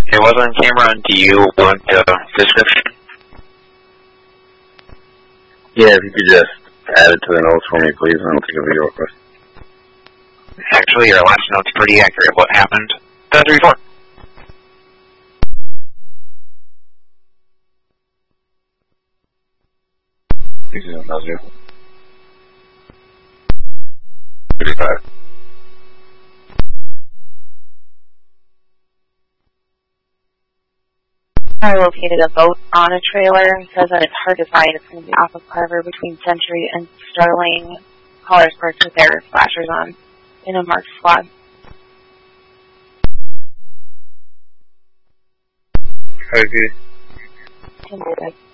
It was on camera, and do you want description? Yeah, if you could just add it to the notes for me, please, and I'll take a video request. Actually, your last note's pretty accurate. What happened? 10-3-4. This is 35. I located a boat on a trailer. It says that it's hard to find. It's going to be off of Carver between Century and Sterling. Callers parked with their flashers on in a marked spot. Okay. Okay.